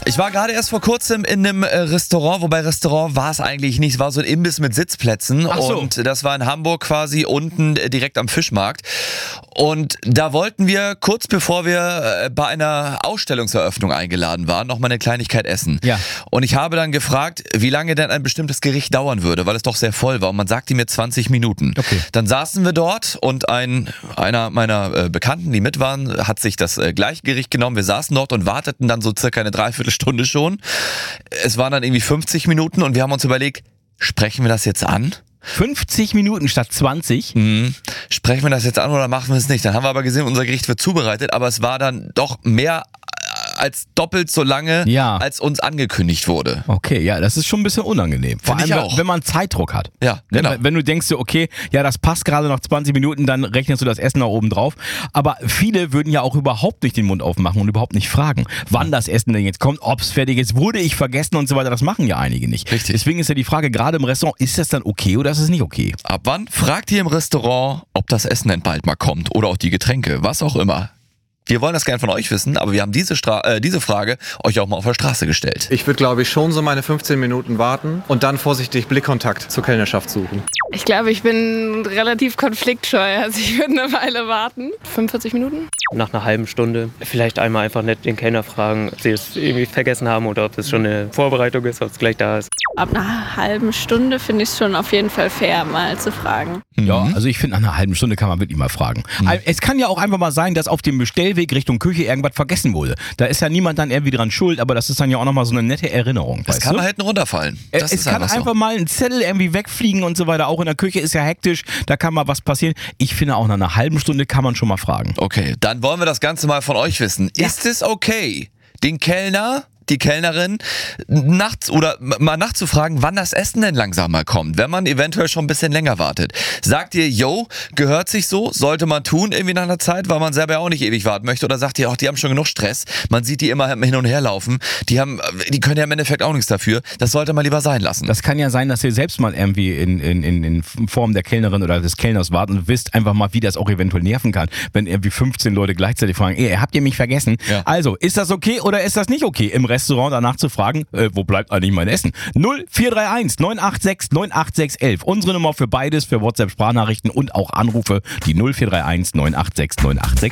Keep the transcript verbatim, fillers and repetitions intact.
Ich war gerade erst vor kurzem in einem äh, Restaurant, wobei Restaurant war es eigentlich nicht, es war so ein Imbiss mit Sitzplätzen. Ach so. Und das war in Hamburg quasi unten äh, direkt am Fischmarkt. Und da wollten wir, kurz bevor wir äh, bei einer Ausstellungseröffnung eingeladen waren, noch mal eine Kleinigkeit essen. Ja. Und ich habe dann gefragt, wie lange denn ein bestimmtes Gericht dauern würde, weil es doch sehr voll war. Und man sagte mir zwanzig Minuten. Okay. Dann saßen wir dort und ein, einer meiner äh, Bekannten, die mit waren, hat sich das äh, gleiche Gericht genommen. Wir saßen dort und warteten dann so circa eine Dreiviertelstunde schon. Es waren dann irgendwie fünfzig Minuten und wir haben uns überlegt, sprechen wir das jetzt an? fünfzig Minuten statt zwanzig? Mhm. Sprechen wir das jetzt an oder machen wir es nicht? Dann haben wir aber gesehen, unser Gericht wird zubereitet, aber es war dann doch mehr als doppelt so lange, Ja. als uns angekündigt wurde. Okay, ja, das ist schon ein bisschen unangenehm. Vor Find ich allem, auch. wenn man Zeitdruck hat. Ja, genau. Wenn, wenn du denkst, so, okay, ja, das passt gerade noch zwanzig Minuten, dann rechnest du das Essen nach oben drauf. Aber viele würden ja auch überhaupt nicht den Mund aufmachen und überhaupt nicht fragen, wann das Essen denn jetzt kommt, ob es fertig ist, wurde ich vergessen und so weiter. Das machen ja einige nicht. Richtig. Deswegen ist ja die Frage, gerade im Restaurant, ist das dann okay oder ist es nicht okay? Ab wann fragt ihr im Restaurant, ob das Essen denn bald mal kommt oder auch die Getränke, was auch immer? Wir wollen das gern von euch wissen, aber wir haben diese, Stra- äh, diese Frage euch auch mal auf der Straße gestellt. Ich würde, glaube ich, schon so meine fünfzehn Minuten warten und dann vorsichtig Blickkontakt zur Kellnerschaft suchen. Ich glaube, ich bin relativ konfliktscheu. Also ich würde eine Weile warten. fünfundvierzig Minuten? Nach einer halben Stunde vielleicht einmal einfach nett den Kellner fragen, ob sie es irgendwie vergessen haben oder ob es schon eine Vorbereitung ist, ob es gleich da ist. Ab einer halben Stunde finde ich es schon auf jeden Fall fair, mal zu fragen. Ja, also ich finde, nach einer halben Stunde kann man wirklich mal fragen. Es kann ja auch einfach mal sein, dass auf dem Bestellweg Richtung Küche irgendwas vergessen wurde. Da ist ja niemand dann irgendwie dran schuld, aber das ist dann ja auch nochmal so eine nette Erinnerung. Es weißt kann du? halt runterfallen. Das es ist kann einfach einfach so. mal ein Zettel irgendwie wegfliegen und so weiter. Auch in der Küche ist ja hektisch, da kann mal was passieren. Ich finde, auch nach einer halben Stunde kann man schon mal fragen. Okay, dann wollen wir das Ganze mal von euch wissen. Ja. Ist es okay, den Kellner, die Kellnerin, nachts oder mal nachzufragen, wann das Essen denn langsam mal kommt, wenn man eventuell schon ein bisschen länger wartet? Sagt ihr, yo, gehört sich so, sollte man tun irgendwie nach einer Zeit, weil man selber ja auch nicht ewig warten möchte? Oder sagt ihr, ach, die haben schon genug Stress, man sieht die immer hin und her laufen, die haben, die können ja im Endeffekt auch nichts dafür, das sollte man lieber sein lassen. Das kann ja sein, dass ihr selbst mal irgendwie in, in, in, in Form der Kellnerin oder des Kellners warten und wisst einfach mal, wie das auch eventuell nerven kann, wenn irgendwie fünfzehn Leute gleichzeitig fragen, ey, habt ihr mich vergessen? Ja. Also, ist das okay oder ist das nicht okay, im Restaurant danach zu fragen, äh, wo bleibt eigentlich mein Essen? null vier drei eins neun acht sechs neun acht sechs eins eins. Unsere Nummer für beides, für WhatsApp-Sprachnachrichten und auch Anrufe, die null vier drei eins neun acht sechs neun acht sechs